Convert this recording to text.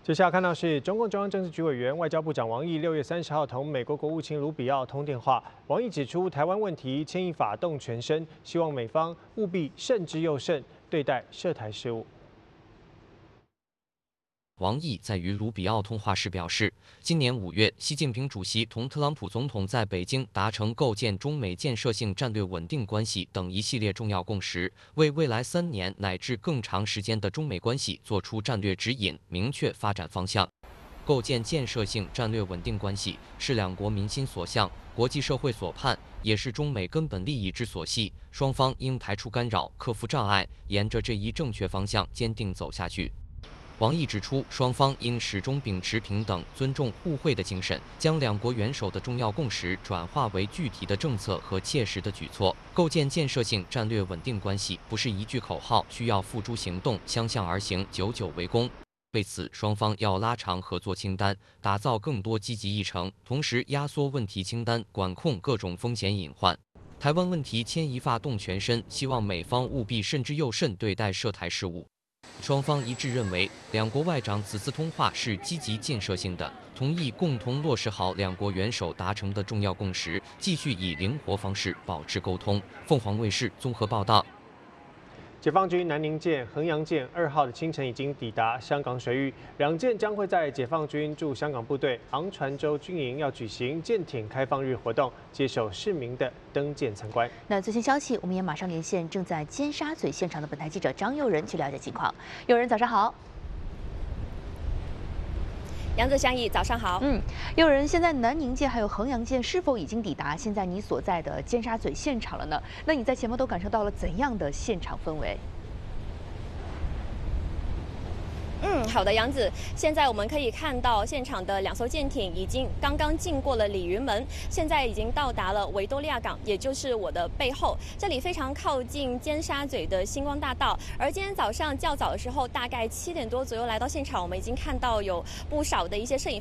接下来看到是中共中央政治局委员、外交部长王毅6月30号同美国国务卿卢比奥通电话。王毅指出，台湾问题牵一发动全身，希望美方务必慎之又慎对待涉台事务。 王毅在与卢比奥通话时表示，今年5月，习近平主席同特朗普总统在北京达成构建中美建设性战略稳定关系等一系列重要共识，为未来3年乃至更长时间的中美关系作出战略指引，明确发展方向。构建建设性战略稳定关系是两国民心所向、国际社会所盼，也是中美根本利益之所系。双方应排除干扰，克服障碍，沿着这一正确方向坚定走下去。 王毅指出，双方应始终秉持平等、尊重、互惠的精神，将两国元首的重要共识转化为具体的政策和切实的举措。构建建设性战略稳定关系不是一句口号，需要付诸行动，相向而行，久久为功。为此，双方要拉长合作清单，打造更多积极议程，同时压缩问题清单，管控各种风险隐患。台湾问题牵一发动全身，希望美方务必慎之又慎对待涉台事务。 双方一致认为，两国外长此次通话是积极建设性的，同意共同落实好两国元首达成的重要共识，继续以灵活方式保持沟通。凤凰卫视综合报道。 解放军南宁舰、衡阳舰2号的清晨已经抵达香港水域，两舰将会在解放军驻香港部队昂船洲军营要举行舰艇开放日活动，接受市民的登舰参观。 那最新消息，我们也马上连线正在尖沙咀现场的本台记者张佑仁去了解情况。佑仁，早上好。 杨子香怡，早上好。 佑仁，现在南宁舰还有衡阳舰是否已经抵达现在你所在的尖沙咀现场了呢？那你在前方都感受到了怎样的现场氛围？ 好的，杨子。现在我们可以看到，现场的2艘舰艇已经刚刚经过了鲤鱼门，现在已经到达了维多利亚港，也就是我的背后。这里非常靠近尖沙咀的星光大道。而今天早上较早的时候，大概7点多左右来到现场，我们已经看到有不少的一些摄影